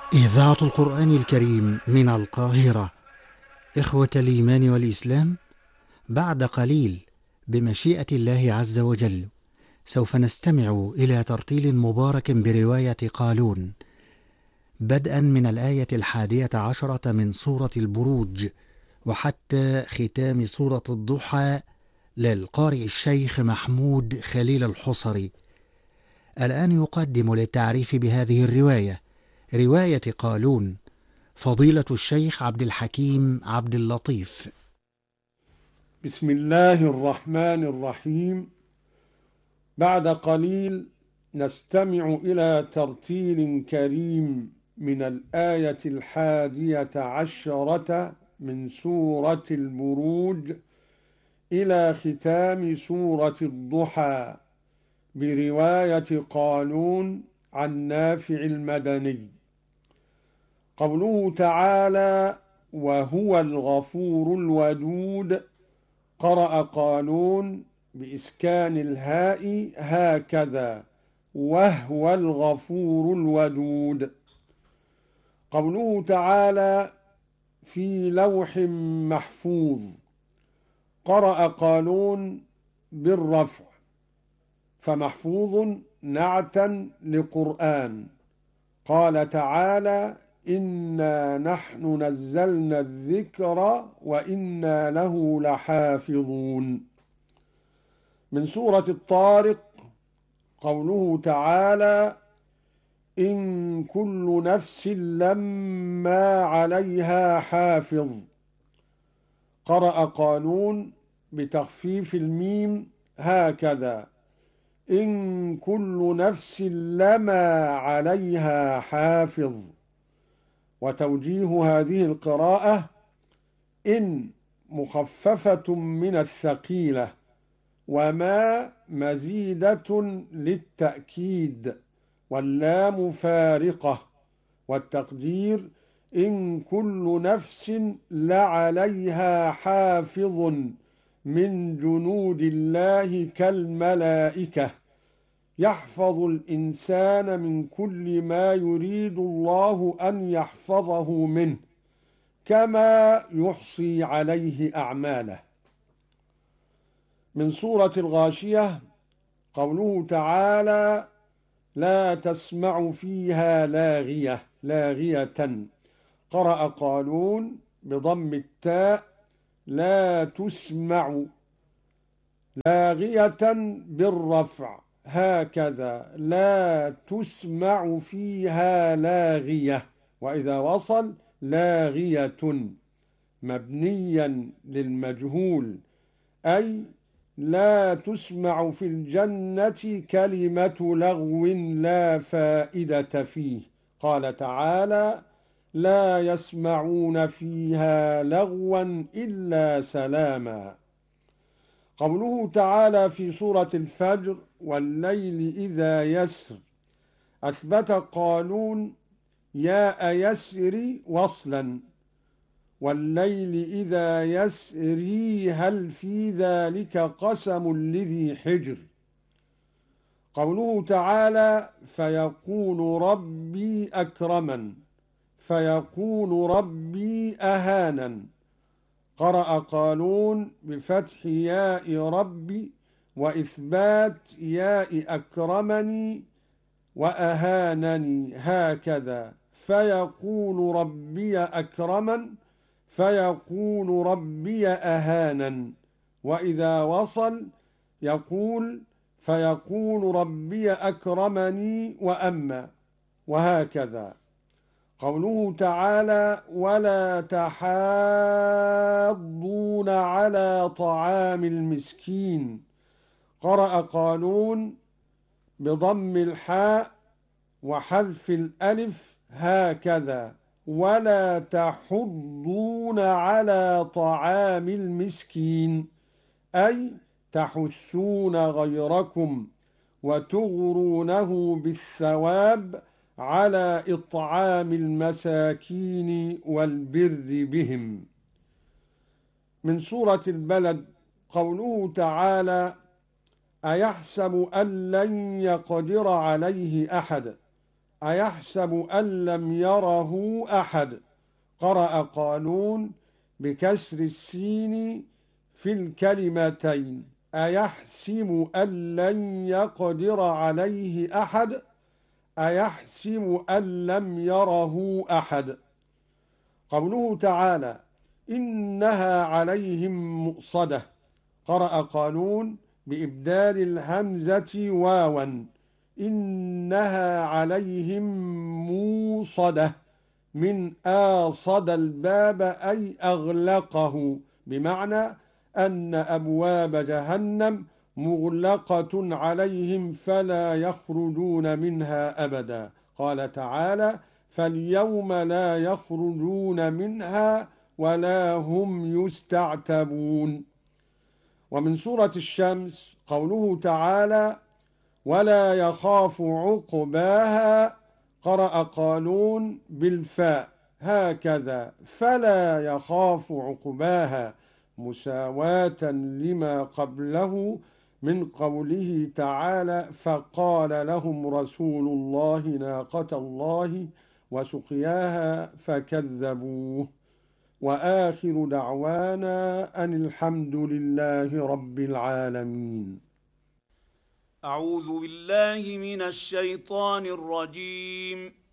إذاعة القرآن الكريم من القاهرة. إخوة الإيمان والإسلام، بعد قليل بمشيئة الله عز وجل سوف نستمع إلى ترتيل مبارك برواية قالون، بدءا من الآية 11 من سورة البروج وحتى ختام سورة الضحى، للقارئ الشيخ محمود خليل الحصري. الآن يقدم للتعريف بهذه الرواية، رواية قالون، فضيلة الشيخ عبد الحكيم عبد اللطيف. بسم الله الرحمن الرحيم. بعد قليل نستمع إلى ترتيل كريم من الآية 11 من سورة البروج إلى ختام سورة الضحى برواية قالون عن نافع المدني. قوله تعالى: وهو الغفور الودود، قرأ قالون بإسكان الهاء هكذا: وهو الغفور الودود. قوله تعالى: في لوح محفوظ، قرأ قالون بالرفع، فمحفوظ نعتا لقرآن. قال تعالى: إنا نحن نزلنا الذكر وإنا له لحافظون. من سورة الطارق، قوله تعالى: إن كل نفس لما عليها حافظ، قرأ قالون بتخفيف الميم هكذا: إن كل نفس لما عليها حافظ. وتوجيه هذه القراءة: إن مخففة من الثقيلة، وما مزيدة للتأكيد، واللام فارقة، والتقدير: إن كل نفس لعليها حافظ من جنود الله كالملائكة يحفظ الإنسان من كل ما يريد الله أن يحفظه منه، كما يحصي عليه أعماله. من سورة الغاشية، قوله تعالى: لا تسمع فيها لاغية، قرأ قالون بضم التاء: لا تسمع، لاغية بالرفع هكذا: لا تسمع فيها لاغية، وإذا وصل لاغية، مبنيا للمجهول، أي لا تسمع في الجنة كلمة لغو لا فائدة فيه. قال تعالى: لا يسمعون فيها لغوا إلا سلاما. قوله تعالى في سورة الفجر: والليل إذا يسر، أثبت قالون ياء يسر وصلا: والليل إذا يسري هل في ذلك قسم لذي حجر. قوله تعالى: فيقول ربي أكرمن، فيقول ربي أهانا، قرأ قالون بفتح ياء ربي وإثبات ياء أكرمني وأهانني هكذا: فيقول ربي أكرمن، فيقول ربي أهانا، وإذا وصل يقول: فيقول ربي أكرمني وأما، وهكذا. قوله تعالى: ولا تحاضون على طعام المسكين، قرأ قالون بضم الحاء وحذف الألف هكذا: ولا تحضون على طعام المسكين، أي تحثون غيركم وتغرونه بالثواب على إطعام المساكين والبر بهم. من سورة البلد، قوله تعالى: أيحسب أن لن يقدر عليه أحد، أيحسب أن لم يره أحد. قرأ قالون بكسر السين في الكلمتين أيحسب أن لن يقدر عليه أحد، أيحسب أن لم يره أحد. قوله تعالى إنها عليهم مؤصدة، قرأ قالون بإبدال الهمزة واوا إنها عليهم موصدة من آصد الباب أي أغلقه، بمعنى أن أبواب جهنم مغلقة عليهم فلا يخرجون منها أبدا. قال تعالى فاليوم لا يخرجون منها ولا هم يستعتبون. ومن سورة الشمس قوله تعالى ولا يخاف عقباها، قرأ قالون بالفاء هكذا فلا يخاف عقباها مساواة لما قبله من قوله تعالى فقال لهم رسول الله ناقة الله وسقياها فكذبوه. وآخر دعوانا أن الحمد لله رب العالمين. أعوذ بالله من الشيطان الرجيم.